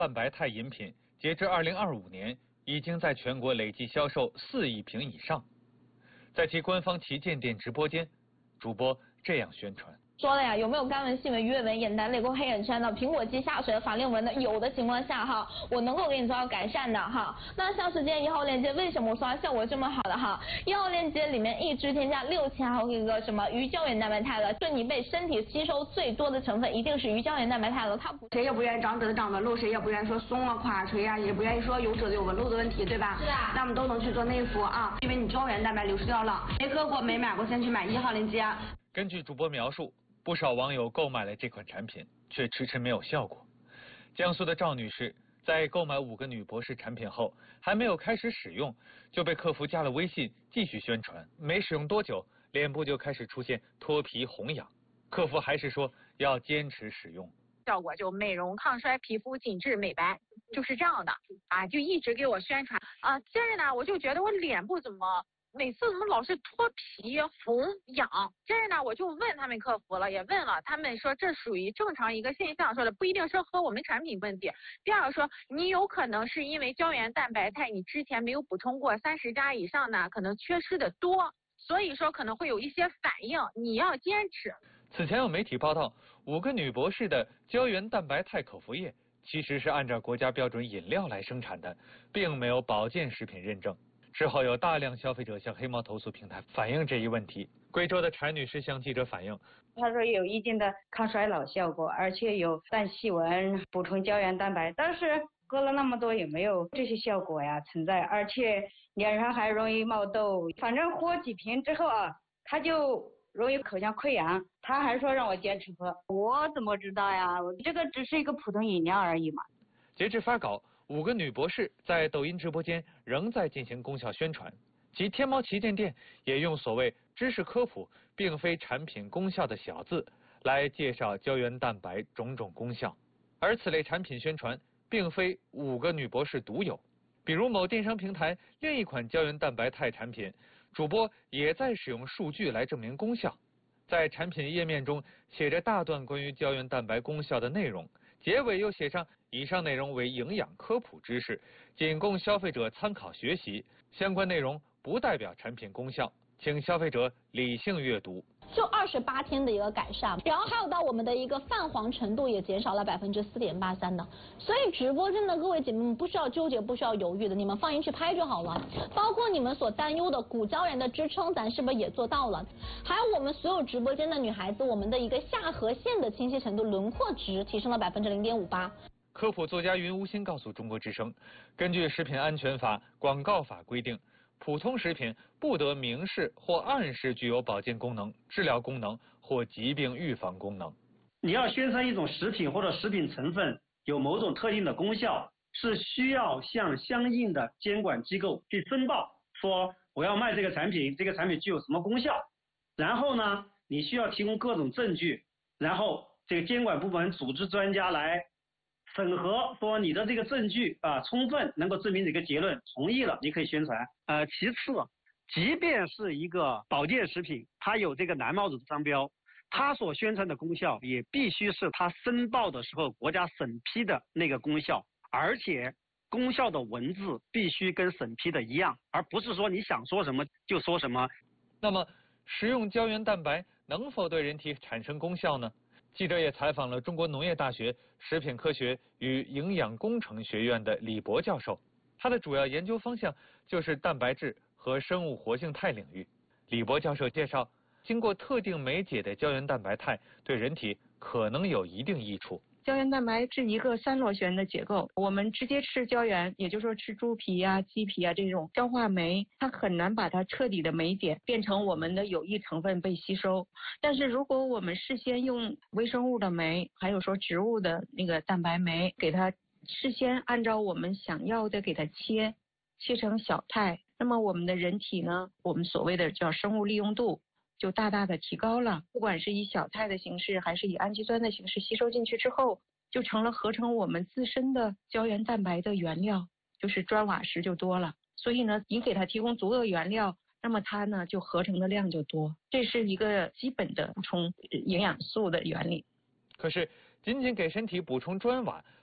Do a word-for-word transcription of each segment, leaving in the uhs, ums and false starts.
蛋白肽饮品截至二零二五年已经在全国累计销售四亿瓶以上。在其官方旗舰店直播间，主播这样宣传。 说了呀，有没有干纹、细纹、鱼尾纹、眼袋、泪沟、黑眼圈的？苹果肌下垂的、法令纹的，有的情况下哈，我能够给你做到改善的哈。那像是今天一号链接，为什么我说它效果这么好的哈？一号链接里面一支添加六千毫克一个什么鱼胶原蛋白肽了，就你被身体吸收最多的成分一定是鱼胶原蛋白肽了，它不谁也不愿意长褶长得露，谁也不愿意说松啊垮垂啊，也不愿意说有褶子有纹路的问题，对吧？ 是啊。 那我们都能去做内服啊，因为你胶原蛋白流失掉了，没喝过没买过，先去买一号链接。 根据主播描述，不少网友购买了这款产品，却迟迟没有效果。江苏的赵女士在购买五个女博士产品后，还没有开始使用，就被客服加了微信继续宣传。没使用多久，脸部就开始出现脱皮红痒，客服还是说要坚持使用。 效果就美容抗衰、皮肤紧致美白，就是这样的啊，就一直给我宣传啊。接着呢，我就觉得我脸部怎么每次怎么老是脱皮红痒？接着呢，我就问他们客服了，也问了，他们说这属于正常一个现象，说的不一定是和我们产品问题。第二个说，你有可能是因为胶原蛋白肽你之前没有补充过，三十加以上呢，可能缺失的多，所以说可能会有一些反应，你要坚持。 此前有媒体报道，五个女博士的胶原蛋白肽口服液其实是按照国家标准饮料来生产的，并没有保健食品认证。之后有大量消费者向黑猫投诉平台反映这一问题。贵州的柴女士向记者反映， 她说有一定的抗衰老效果，而且有淡细纹、补充胶原蛋白，但是喝了那么多也没有这些效果呀存在，而且脸上还容易冒痘。反正喝几瓶之后啊，她就容易口腔溃疡，她还说让我坚持喝，我怎么知道呀？这个只是一个普通饮料而已嘛。 截至发稿，五个女博士在抖音直播间仍在进行功效宣传，其天猫旗舰店也用所谓知识科普并非产品功效的小字来介绍胶原蛋白种种功效。而此类产品宣传并非五个女博士独有，比如某电商平台另一款胶原蛋白肽产品，主播也在使用数据来证明功效。在产品页面中写着大段关于胶原蛋白功效的内容，结尾又写上以上内容为营养科普知识，仅供消费者参考学习，相关内容不代表产品功效，请消费者理性阅读。 就二十八天的一个改善，然后还有到我们的一个泛黄程度也减少了百分之四点八三的，所以直播间的各位姐妹们不需要纠结，不需要犹豫的，你们放心去拍就好了。包括你们所担忧的骨胶原的支撑，咱是不是也做到了？还有我们所有直播间的女孩子，我们的一个下颌线的清晰程度、轮廓值提升了百分之零点五八。 科普作家云无心告诉中国之声，根据食品安全法、广告法规定，普通食品不得明示或暗示具有保健功能、治疗功能或疾病预防功能。 你要宣传一种食品或者食品成分有某种特定的功效，是需要向相应的监管机构去申报，说我要卖这个产品，这个产品具有什么功效。然后呢，你需要提供各种证据，然后这个监管部门组织专家来审核，说你的这个证据啊充分能够证明这个结论，同意了你可以宣传。呃，其次，即便是一个保健食品，它有这个蓝帽子商标，它所宣传的功效也必须是它申报的时候国家审批的那个功效，而且功效的文字必须跟审批的一样，而不是说你想说什么就说什么。 那么，食用胶原蛋白能否对人体产生功效呢？记者也采访了中国农业大学食品科学与营养工程学院的李博教授，他的主要研究方向就是蛋白质和生物活性肽领域。李博教授介绍，经过特定酶解的胶原蛋白肽对人体可能有一定益处。 胶原蛋白是一个三螺旋的结构，我们直接吃胶原，也就是说吃猪皮啊、鸡皮啊这种消化酶，它很难把它彻底的酶解变成我们的有益成分被吸收。但是如果我们事先用微生物的酶，还有说植物的那个蛋白酶，给它事先按照我们想要的给它切切成小肽，那么我们的人体呢，我们所谓的叫生物利用度就大大的提高了，不管是以小肽的形式还是以氨基酸的形式吸收进去之后，就成了合成我们自身的胶原蛋白的原料，就是砖瓦石就多了。所以呢，你给它提供足够的原料，那么它呢就合成的量就多，这是一个基本的补充营养素的原理。 可是仅仅给身体补充砖瓦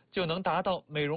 就能达到美容